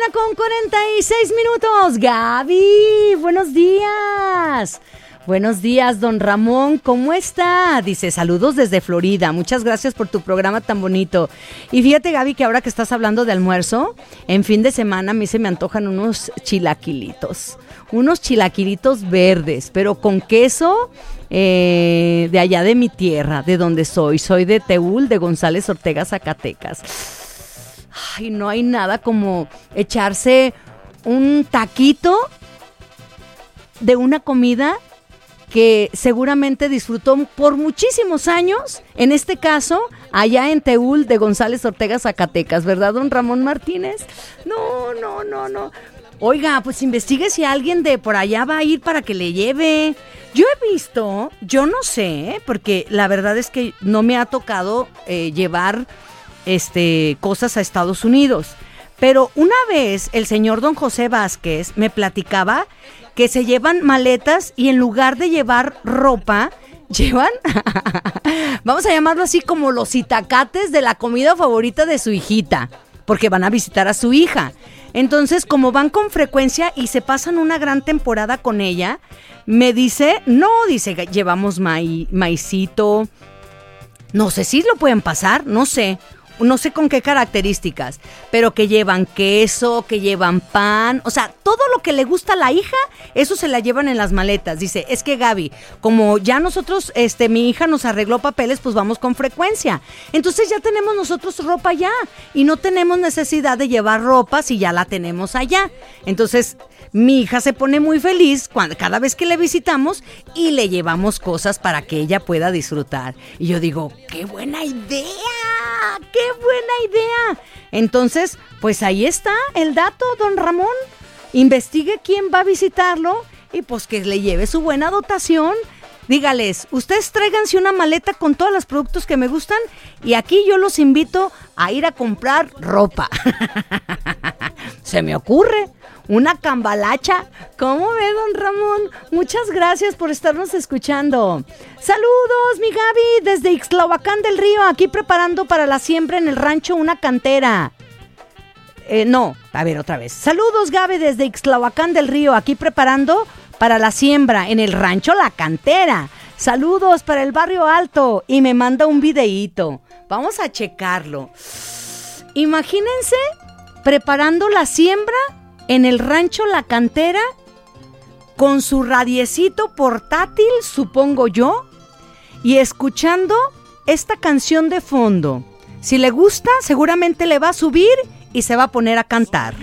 con 46 minutos. Gaby, buenos días. Buenos días, don Ramón, ¿cómo está? Dice, saludos desde Florida, muchas gracias por tu programa tan bonito. Y fíjate, Gaby, que ahora que estás hablando de almuerzo, en fin de semana a mí se me antojan unos chilaquilitos verdes, pero con queso de allá de mi tierra, de donde soy de Teúl, de González Ortega, Zacatecas. Ay, no hay nada como echarse un taquito de una comida que seguramente disfrutó por muchísimos años, en este caso, allá en Teúl de González Ortega, Zacatecas, ¿verdad, don Ramón Martínez? No. Oiga, pues investigue si alguien de por allá va a ir para que le lleve. Yo he visto, yo no sé, porque la verdad es que no me ha tocado llevar cosas a Estados Unidos, pero una vez el señor don José Vázquez me platicaba que se llevan maletas y en lugar de llevar ropa, llevan, vamos a llamarlo así, como los itacates de la comida favorita de su hijita, porque van a visitar a su hija. Entonces, como van con frecuencia y se pasan una gran temporada con ella, me dice, llevamos maicito, no sé si lo pueden pasar, no sé con qué características, pero que llevan queso, que llevan pan, o sea, todo lo que le gusta a la hija, eso se la llevan en las maletas. Dice, es que Gaby, como ya nosotros, mi hija nos arregló papeles, pues vamos con frecuencia. Entonces ya tenemos nosotros ropa allá y no tenemos necesidad de llevar ropa si ya la tenemos allá. Entonces, mi hija se pone muy feliz cada vez que le visitamos y le llevamos cosas para que ella pueda disfrutar. Y yo digo, ¡qué buena idea! ¡Qué buena idea! Entonces, pues ahí está el dato, don Ramón. Investigue quién va a visitarlo y pues que le lleve su buena dotación. Dígales, ustedes tráiganse una maleta con todos los productos que me gustan y aquí yo los invito a ir a comprar ropa. Se me ocurre una cambalacha. ¿Cómo ve, don Ramón? Muchas gracias por estarnos escuchando. Saludos, mi Gaby, desde Ixtlahuacán del Río, aquí preparando para la siembra en el rancho una cantera. Otra vez. Saludos, Gaby, desde Ixtlahuacán del Río, aquí preparando para la siembra en el rancho La Cantera. Saludos para el Barrio Alto y me manda un videíto. Vamos a checarlo. Imagínense preparando la siembra en el rancho La Cantera con su radiecito portátil, supongo yo, y escuchando esta canción de fondo. Si le gusta, seguramente le va a subir y se va a poner a cantar.